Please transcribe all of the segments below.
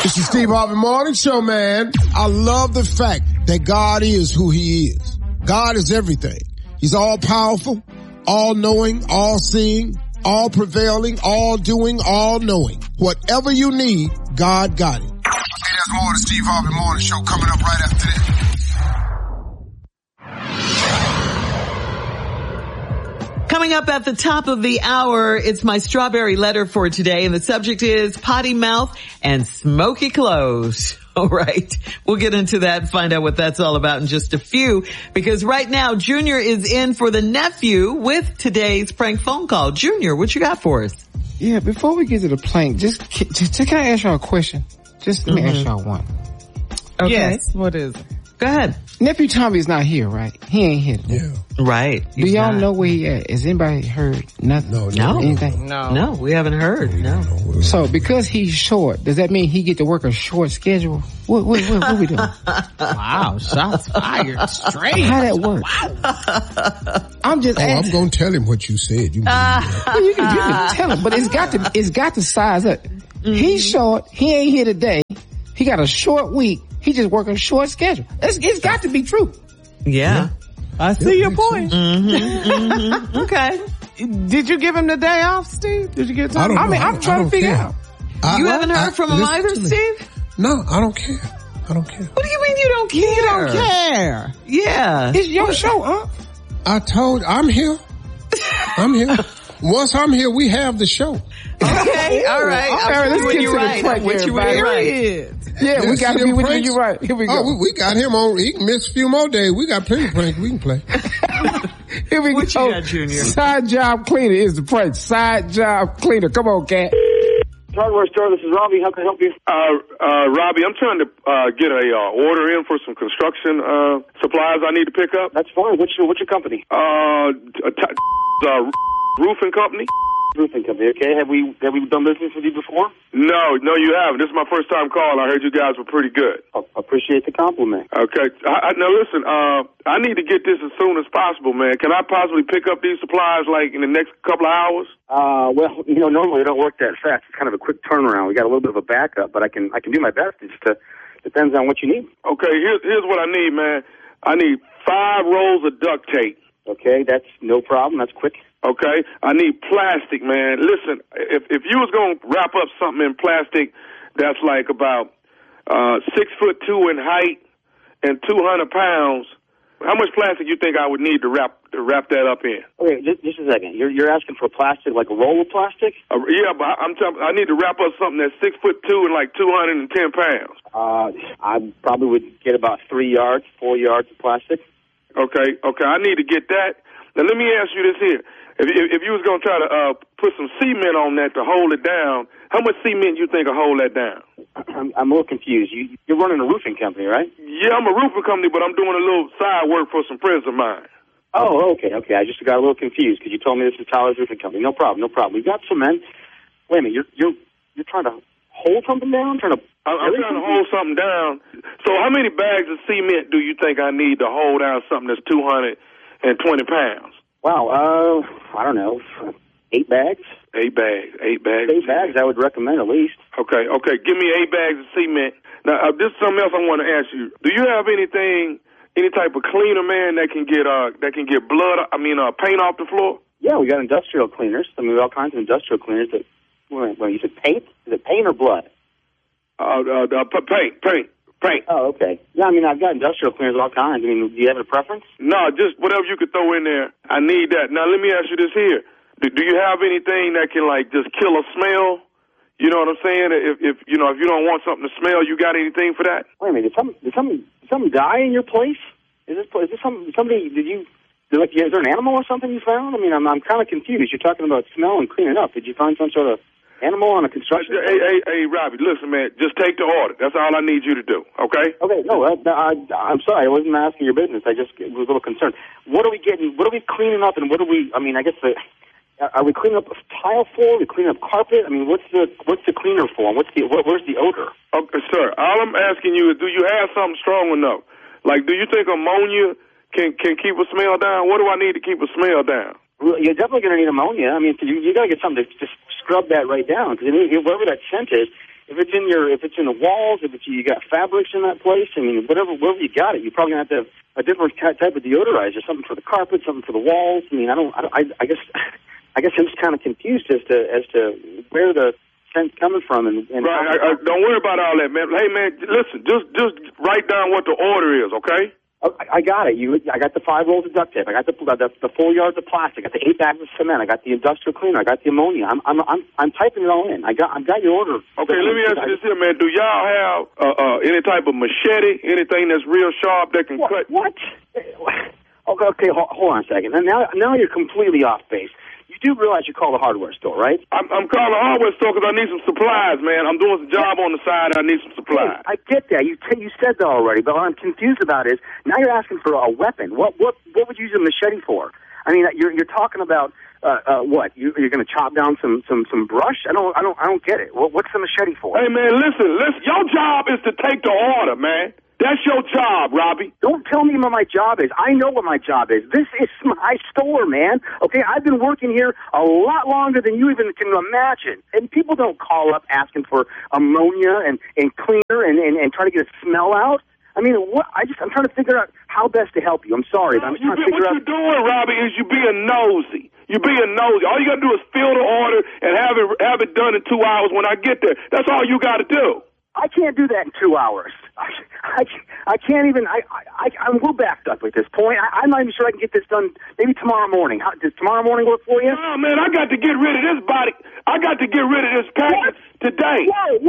It's the Steve Harvey Morning Show, man. I love the fact that God is who he is. God is everything. He's all powerful, all knowing, all seeing, all prevailing, all doing, all knowing. Whatever you need, God got it. Hey, there's more of the Steve Harvey Morning Show coming up right after this. Coming up at the top of the hour, it's my strawberry letter for today, and the subject is potty mouth and smoky clothes. All right. We'll get into that and find out what that's all about in just a few, because right now Junior is in for the nephew with today's prank phone call. Junior, what you got for us? Yeah, before we get to the prank, just can I ask y'all a question? Just let me ask y'all one. Okay. Yes. What is it? Go ahead. Nephew Tommy's not here, right? He ain't here today. Yeah. Right. Do y'all know where he at? Has anybody heard nothing? No. Anything? No, we haven't heard. No. So because he's short, does that mean he get to work a short schedule? What we doing? Wow, shots fired straight. How that work? Wow. I'm just asking. I'm going to tell him what you said. You Well, you can tell him, but it's got to size up. Mm-hmm. He's short. He ain't here today. He got a short week. He just working a short schedule. It's got to be true. Yeah. I see your point. Okay. Did you give him the day off, Steve? Did you get time? I'm trying to figure out. You haven't heard from him either, Steve? No, I don't care. I don't care. What do you mean you don't care? You don't care. Yeah. It's your show, huh? I'm here. I'm here. Once I'm here, we have the show. Okay, all right. Let's get to the prank. Yeah, we got to be with you. You're right. Here we go. Oh, we got him on. He can miss a few more days. We got plenty of pranks we can play. Here we what go. You got, Junior? Side job cleaner is the prank. Side job cleaner. Come on, cat. Hardware store, this is Robbie. How can I help you? Robbie, I'm trying to get a order in for some construction supplies I need to pick up. That's fine. What's your company? Roofing company. Roofing company. Okay. Have we done business with you before? No, you haven't. This is my first time calling. I heard you guys were pretty good. Appreciate the compliment. Okay. Now listen, I need to get this as soon as possible, man. Can I possibly pick up these supplies like in the next couple of hours? Well, normally we don't work that fast. It's kind of a quick turnaround. We got a little bit of a backup, but I can do my best. It just depends on what you need. Okay. Here's what I need, man. I need 5 rolls of duct tape. Okay, that's no problem. That's quick. Okay, I need plastic, man. Listen, if you was gonna wrap up something in plastic that's like about 6'2" in height and 200 pounds, how much plastic you think I would need to wrap that up in? Okay, just a second. You're asking for plastic, like a roll of plastic? Yeah, but I need to wrap up something that's 6'2" and like 210 pounds. I probably would get about 4 yards of plastic. Okay, I need to get that. Now let me ask you this here. If you was going to try to put some cement on that to hold it down, how much cement you think will hold that down? I'm a little confused. You're running a roofing company, right? Yeah, I'm a roofing company, but I'm doing a little side work for some friends of mine. Oh, okay. I just got a little confused because you told me this is Tyler's Roofing Company. No problem. We got cement. Wait a minute. You're trying to hold something down? I'm trying to hold something down. So how many bags of cement do you think I need to hold down something that's 220 pounds? Wow, I don't know, 8 bags? 8 bags. 8 bags. 8 bags I would recommend at least. Okay. Give me 8 bags of cement. Now, this is something else I want to ask you. Do you have any type of cleaner, man, that can get paint off the floor? Yeah, we got industrial cleaners. I mean, all kinds of industrial cleaners that, when you said paint? Is it paint or blood? Paint. Oh, okay. Yeah, I mean, I've got industrial cleaners of all kinds. I mean, do you have a preference? No, just whatever you could throw in there. I need that. Now, let me ask you this here. Do you have anything that can, like, just kill a smell? You know what I'm saying? If you don't want something to smell, you got anything for that? Wait a minute. Did something die in your place? Is this somebody, is there an animal or something you found? I mean, I'm kind of confused. You're talking about smell and cleaning up. Did you find some sort of animal on a construction site? Hey, Robbie, listen, man, just take the order. That's all I need you to do, okay? Okay, no, I'm sorry. I wasn't asking your business. I just was a little concerned. What are we cleaning up, and are we cleaning up tile floor? Are we cleaning up carpet? I mean, what's the cleaner for? Where's the odor? Okay, sir, all I'm asking you is, do you have something strong enough? Like, do you think ammonia can keep a smell down? What do I need to keep a smell down? Well, you're definitely going to need ammonia. I mean, you got to get something to just scrub that right down, because wherever that scent is, if it's in the walls, if you got fabrics in that place, I mean, wherever you got it, you're probably gonna have to have a different type of deodorizer, something for the carpet, something for the walls. I mean, I guess I'm just kind of confused as to where the scent's coming from. And right, don't worry about all that, man. Hey, man, listen, just write down what the order is, okay? I got it. I got the 5 rolls of duct tape. I got the 4 yards of plastic. I got the 8 bags of cement. I got the industrial cleaner. I got the ammonia. I'm typing it all in. I got your order. Okay, let me ask you this here, man. Do y'all have any type of machete, anything that's real sharp that can cut? What? Okay, hold on a second. Now you're completely off base. You do realize you call the hardware store, right? I'm calling the hardware store because I need some supplies, man. I'm doing some job on the side. I need some supplies. Hey, I get that. You said that already, but what I'm confused about is now you're asking for a weapon. What would you use a machete for? I mean, you're talking about what? You're going to chop down some brush? I don't get it. What's the machete for? Hey, man, listen. Your job is to take the order, man. That's your job, Robbie. Don't tell me what my job is. I know what my job is. This is my store, man. Okay, I've been working here a lot longer than you even can imagine. And people don't call up asking for ammonia and cleaner and try to get a smell out. I mean, I'm trying to figure out how best to help you. I'm sorry, but I'm trying to figure out. What you're doing, Robbie, is you being nosy. You're being nosy. All you got to do is fill the order and have it done in 2 hours when I get there. That's all you got to do. I can't do that in 2 hours. I can't even. We're backed up at this point. I'm not even sure I can get this done. Maybe tomorrow morning. Does tomorrow morning work for you? Oh man, I got to get rid of this body. I got to get rid of this package today.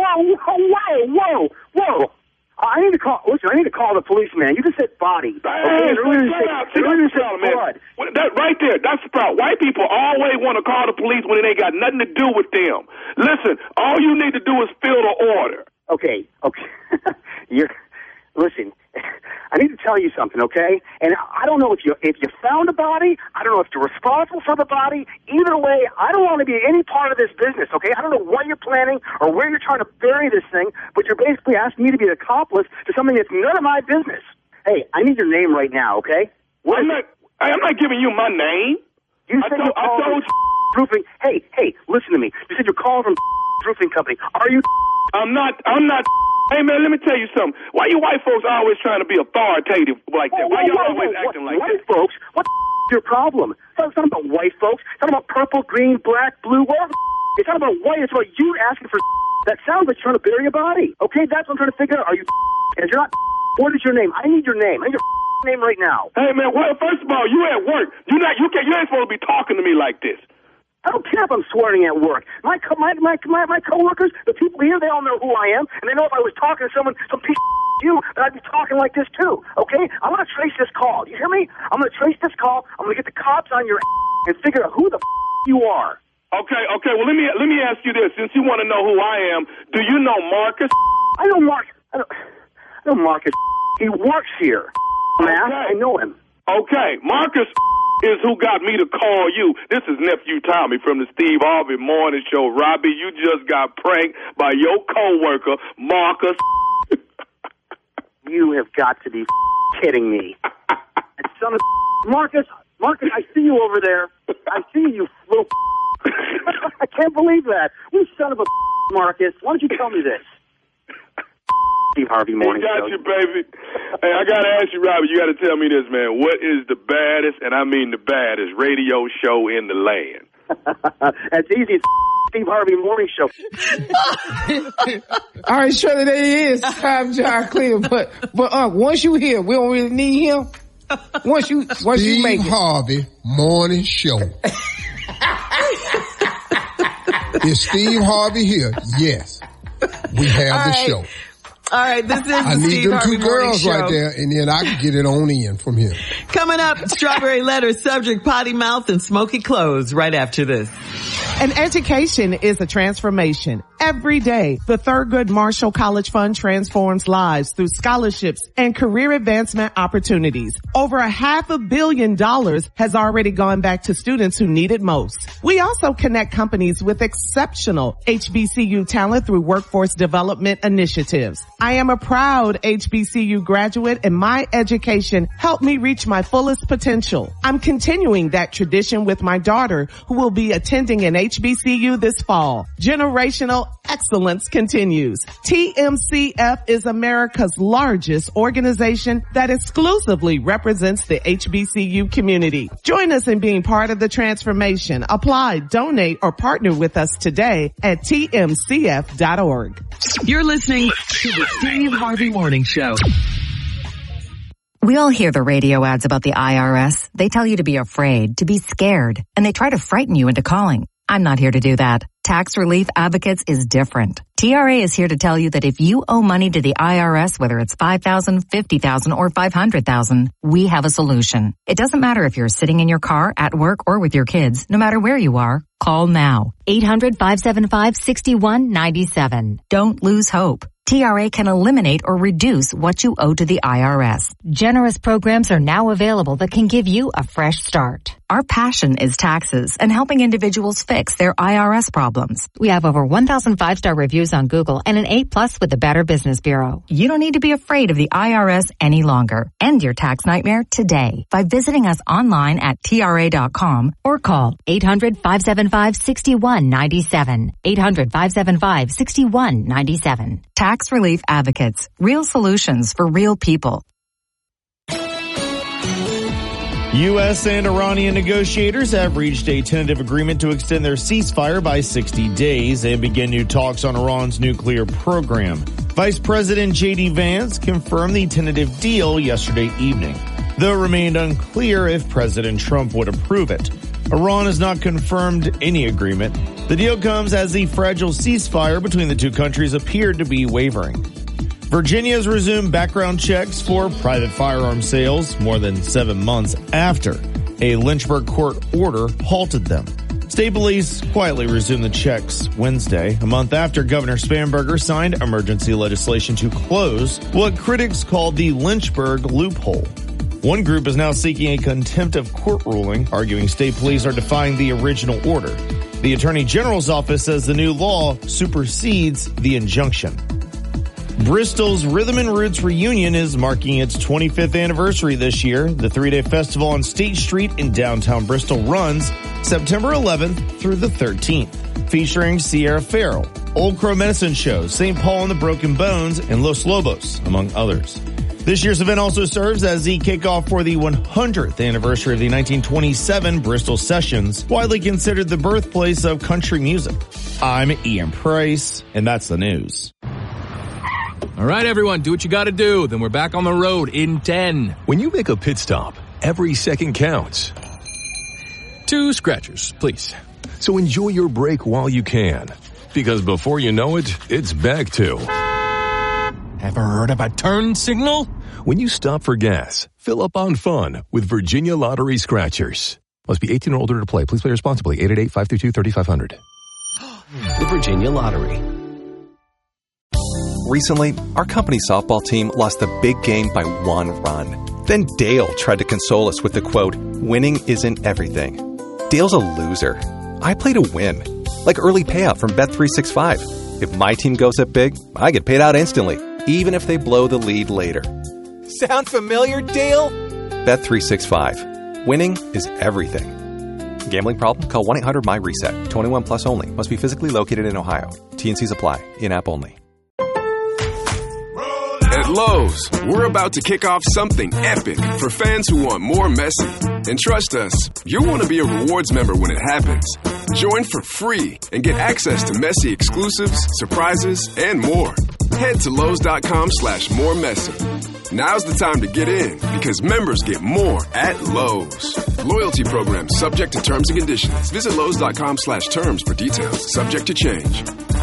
Whoa! I need to call. Listen, I need to call the policeman. You just said body. Hey, blood. That right there. That's the problem. White people always want to call the police when it ain't got nothing to do with them. Listen, all you need to do is fill the order. Okay. Listen, I need to tell you something, okay? And I don't know if you found a body. I don't know if you're responsible for the body. Either way, I don't want to be any part of this business, okay? I don't know what you're planning or where you're trying to bury this thing, but you're basically asking me to be an accomplice to something that's none of my business. Hey, I need your name right now, okay? I'm not giving you my name. You said you called from roofing. Hey, listen to me. You said you're calling from roofing company. Are you? I'm not. Hey, man, let me tell you something. Why you white folks always trying to be authoritative like that? Why you always acting like that? White folks? What the is your problem? It's not about white folks. It's not about purple, green, black, blue, whatever. It's not about white. It's about you asking for that sounds like you're trying to bury a body. Okay, that's what I'm trying to figure out. Are you and if you're not, what is your name? I need your name. I need your name right now. Hey, man, well, first of all, you at work. You ain't supposed to be talking to me like this. I don't care if I'm swearing at work. My coworkers, the people here, they all know who I am, and they know if I was talking to some piece of you, that I'd be talking like this too. Okay? I'm gonna trace this call. You hear me? I'm gonna trace this call. I'm gonna get the cops on your and figure out who the you are. Okay. Well, let me ask you this. Since you want to know who I am, do you know Marcus? I know Marcus. I know Marcus. He works here. Man, I know him. Okay, Marcus is who got me to call you. This is Nephew Tommy from the Steve Harvey Morning Show. Robbie, you just got pranked by your coworker, Marcus. You have got to be kidding me. Son of Marcus, I see you over there. I see you little I can't believe that. You son of a Marcus. Why don't you tell me this? Steve Harvey Morning Show. I got you, baby. Hey, I got to ask you, Robbie, you got to tell me this, man. What is the baddest, and I mean the baddest, radio show in the land? That's easy. Steve Harvey Morning Show. All right, Shirley, there he is. I'm John Cleveland. But once you here, we don't really need him. Once you make it. Steve Harvey Morning Show. Is Steve Harvey here? Yes. We have the show. All right, this is the Steve Harvey Morning Show. I need them two girls right there, and then I can get it on in from here. Coming up, Strawberry Letter, subject potty mouth and smoky clothes right after this. An education is a transformation. Every day, the Thurgood Marshall College Fund transforms lives through scholarships and career advancement opportunities. Over $500 million has already gone back to students who need it most. We also connect companies with exceptional HBCU talent through workforce development initiatives. I am a proud HBCU graduate, and my education helped me reach my fullest potential. I'm continuing that tradition with my daughter, who will be attending an HBCU this fall. Generational excellence continues. TMCF is America's largest organization that exclusively represents the HBCU community. Join us in being part of the transformation. Apply, donate, or partner with us today at tmcf.org. You're listening to the Steve Harvey Morning Show. We all hear the radio ads about the IRS. They tell you to be afraid, to be scared, and they try to frighten you into calling. I'm not here to do that. Tax Relief Advocates is different. TRA is here to tell you that if you owe money to the IRS, whether it's $5,000, $50,000, or $500,000, we have a solution. It doesn't matter if you're sitting in your car, at work, or with your kids. No matter where you are, call now. 800-575-6197. Don't lose hope. TRA can eliminate or reduce what you owe to the IRS. Generous programs are now available that can give you a fresh start. Our passion is taxes and helping individuals fix their IRS problems. We have over 1,000 5-star reviews on Google and an A+ with the Better Business Bureau. You don't need to be afraid of the IRS any longer. End your tax nightmare today by visiting us online at TRA.com or call 800-575-6197. 800-575-6197. Tax Relief Advocates. Real solutions for real people. U.S. and Iranian negotiators have reached a tentative agreement to extend their ceasefire by 60 days and begin new talks on Iran's nuclear program. Vice President J.D. Vance confirmed the tentative deal yesterday evening, though it remained unclear if President Trump would approve it. Iran has not confirmed any agreement. The deal comes as the fragile ceasefire between the two countries appeared to be wavering. Virginia has resumed background checks for private firearm sales more than 7 months after a Lynchburg court order halted them. State police quietly resumed the checks Wednesday, a month after Governor Spanberger signed emergency legislation to close what critics called the Lynchburg loophole. One group is now seeking a contempt of court ruling, arguing state police are defying the original order. The Attorney General's office says the new law supersedes the injunction. Bristol's Rhythm and Roots reunion is marking its 25th anniversary this year. The 3-day festival on State Street in downtown Bristol runs September 11th through the 13th, featuring Sierra Farrell, Old Crow Medicine Show, St. Paul and the Broken Bones, and Los Lobos, among others. This year's event also serves as the kickoff for the 100th anniversary of the 1927 Bristol Sessions, widely considered the birthplace of country music. I'm Ian Price, and that's the news. All right, everyone, do what you got to do. Then we're back on the road in 10. When you make a pit stop, every second counts. 2 scratchers, please. So enjoy your break while you can. Because before you know it, it's back to... Ever heard of a turn signal? When you stop for gas, fill up on fun with Virginia Lottery Scratchers. Must be 18 or older to play. Please play responsibly. 888-522-3500. The Virginia Lottery. Recently, our company softball team lost the big game by 1 run. Then Dale tried to console us with the quote, "Winning isn't everything." Dale's a loser. I play to win. Like early payout from Bet365. If my team goes up big, I get paid out instantly, even if they blow the lead later. Sound familiar, Dale? Bet365. Winning is everything. Gambling problem? Call 1-800-MY-RESET. 21 plus only. Must be physically located in Ohio. T&Cs apply. In-app only. At Lowe's, we're about to kick off something epic for fans who want more Messi. And trust us, you'll want to be a rewards member when it happens. Join for free and get access to Messi exclusives, surprises, and more. Head to Lowe's.com/moremessy. Now's the time to get in because members get more at Lowe's. Loyalty program subject to terms and conditions. Visit Lowe's.com/terms for details. Subject to change.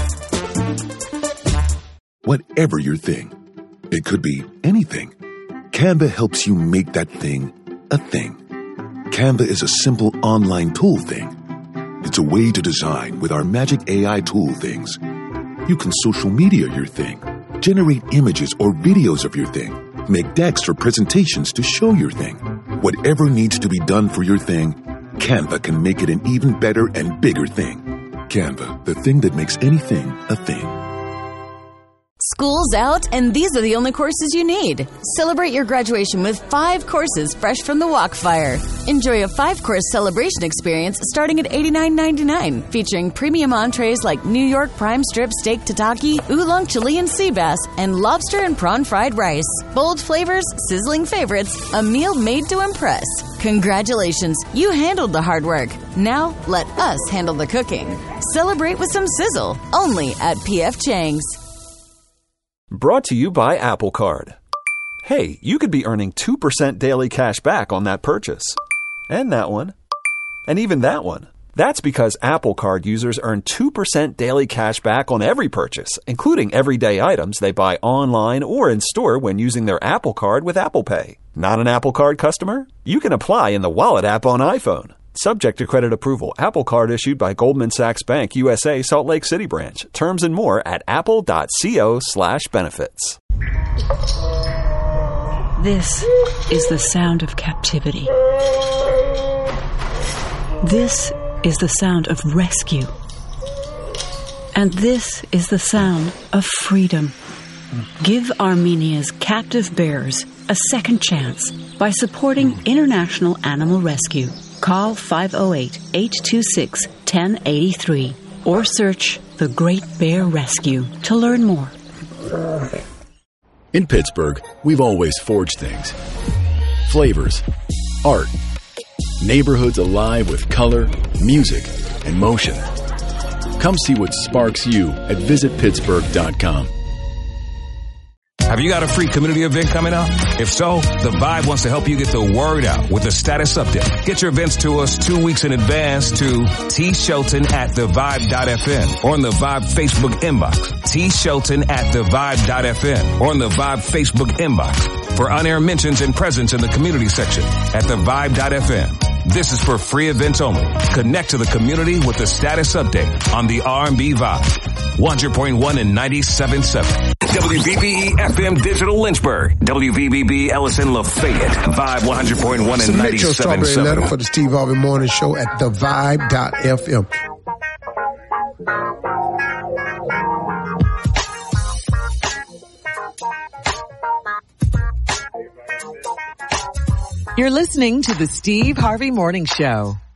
Whatever your thing, it could be anything. Canva helps you make that thing a thing. Canva is a simple online tool thing. It's a way to design with our magic AI tool things. You can social media your thing, generate images or videos of your thing, make decks or presentations to show your thing. Whatever needs to be done for your thing, Canva can make it an even better and bigger thing. Canva, the thing that makes anything a thing. School's out, and these are the only courses you need. Celebrate your graduation with 5 courses fresh from the Walkfire. Enjoy a 5-course celebration experience starting at $89.99, featuring premium entrees like New York prime strip steak tataki, oolong Chilean sea bass, and lobster and prawn fried rice. Bold flavors, sizzling favorites, a meal made to impress. Congratulations, you handled the hard work. Now, let us handle the cooking. Celebrate with some sizzle, only at P.F. Chang's. Brought to you by Apple Card. Hey, you could be earning 2% daily cash back on that purchase. And that one. And even that one. That's because Apple Card users earn 2% daily cash back on every purchase, including everyday items they buy online or in store when using their Apple Card with Apple Pay. Not an Apple Card customer? You can apply in the Wallet app on iPhone. Subject to credit approval. Apple Card issued by Goldman Sachs Bank USA, Salt Lake City branch. Terms and more at apple.co/benefits. This is the sound of captivity. This is the sound of rescue. And this is the sound of freedom. Give Armenia's captive bears a second chance by supporting International Animal Rescue. Call 508-826-1083 or search The Great Bear Rescue to learn more. In Pittsburgh, we've always forged things. Flavors, art, neighborhoods alive with color, music, and motion. Come see what sparks you at visitpittsburgh.com. Have you got a free community event coming up? If so, The Vibe wants to help you get the word out with a status update. Get your events to us 2 weeks in advance to tshelton@thevibe.fm or on the Vibe Facebook inbox. tshelton@thevibe.fm or on the Vibe Facebook inbox for on-air mentions and presence in the community section at thevibe.fm. This is for free events only. Connect to the community with the status update on the R&B Vibe. 100.1 and 97.7. WVBE FM Digital Lynchburg. WVBB Ellison Lafayette. Vibe 100.1 and Submit your strawberry letter 97.7. for the Steve Harvey Morning Show at thevibe.fm. You're listening to the Steve Harvey Morning Show.